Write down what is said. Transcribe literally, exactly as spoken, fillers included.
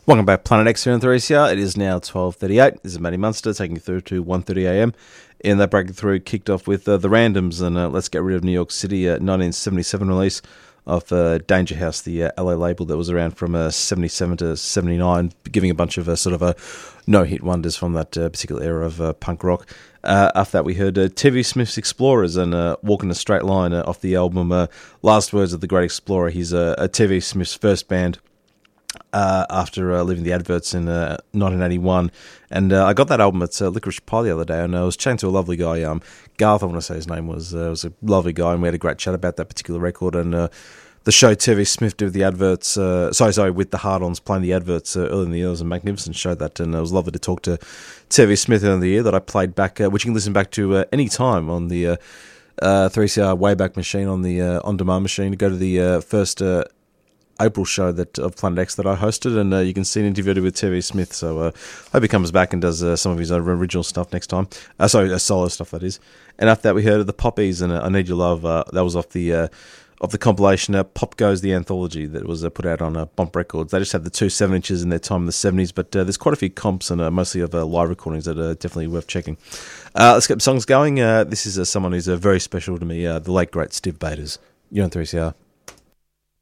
Welcome back, Planet X here on three C R. It is now twelve thirty-eight. This is Matty Munster taking you through to one thirty a m. In that breaking through, kicked off with uh, The Randoms and uh, Let's Get Rid of New York City, uh, nineteen seventy-seven release of uh, Danger House, the uh, L A label that was around from uh, seventy-seven to seventy-nine, giving a bunch of uh, sort of uh, no-hit wonders from that uh, particular era of uh, punk rock. Uh, after that, we heard uh, T V Smith's Explorers and uh, Walking a Straight Line uh, off the album uh, Last Words of the Great Explorer. He's uh, a T V Smith's first band. Uh, after uh, leaving the Adverts in uh, nineteen eighty-one, and uh, I got that album at uh, Licorice Pie the other day, and I was chatting to a lovely guy, um, Garth, I want to say his name was, uh, was a lovely guy, and we had a great chat about that particular record, and uh, the show T V Smith did with the Adverts, uh, sorry, sorry, with the Hard-Ons playing the Adverts uh, early in the year. It was a magnificent show, that, and it was lovely to talk to T V Smith early in the year that I played back, uh, which you can listen back to uh, any time on the uh, uh, three C R Wayback Machine, on the uh, on-demand machine. Go to the uh, first Uh, April show that of Planet X that I hosted, and uh, you can see an interview with T V Smith. So I uh, hope he comes back and does uh, some of his own original stuff next time. Uh, sorry, uh, solo stuff, that is. And after that, we heard of the Poppies and uh, I Need Your Love. Uh, that was off the uh, of the compilation uh, Pop Goes, the anthology that was uh, put out on uh, Bump Records. They just had the two seven inches in their time in the seventies, but uh, there's quite a few comps and uh, mostly of uh, live recordings that are definitely worth checking. Uh, let's get the songs going. Uh, this is uh, someone who's uh, very special to me, uh, the late great Steve Bators. You're on three C R.